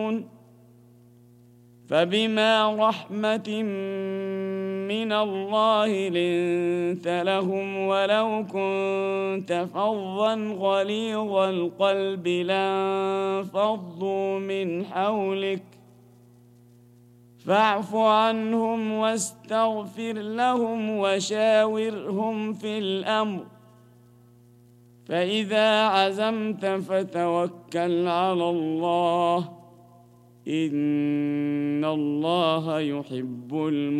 فبما رحمة من الله لنت لهم ولو كنت فظا غليظ القلب لانفضوا من حولك فاعف عنهم واستغفر لهم وشاورهم في الأمر فإذا عزمت فتوكل على الله إن الله يحب المؤمنين